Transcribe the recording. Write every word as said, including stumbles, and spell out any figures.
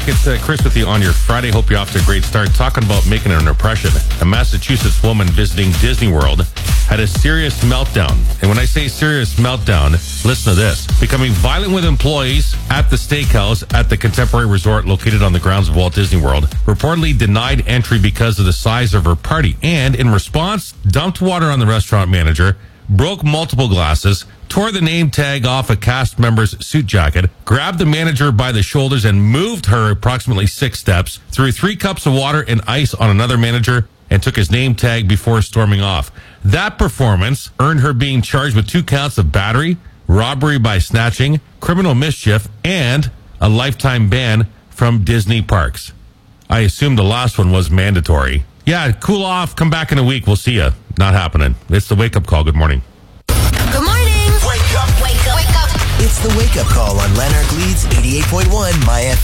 back. It's uh, Chris with you on your Friday. Hope you're off to a great start. Talking about making an impression. A Massachusetts woman visiting Disney World had a serious meltdown. And when I say serious meltdown, listen to this. Becoming violent with employees at the steakhouse at the Contemporary Resort located on the grounds of Walt Disney World. Reportedly denied entry because of the size of her party. And in response, dumped water on the restaurant manager, broke multiple glasses, tore the name tag off a cast member's suit jacket, grabbed the manager by the shoulders and moved her approximately six steps, threw three cups of water and ice on another manager, and took his name tag before storming off. That performance earned her being charged with two counts of battery, robbery by snatching, criminal mischief, and a lifetime ban from Disney parks. I assume the last one was mandatory. Yeah, cool off. Come back in a week. We'll see you. Not happening. It's the wake-up call. Good morning. Good morning. Wake up. Wake up. Wake up. It's the wake-up call on Lanark Leeds eighty-eight point one My F M.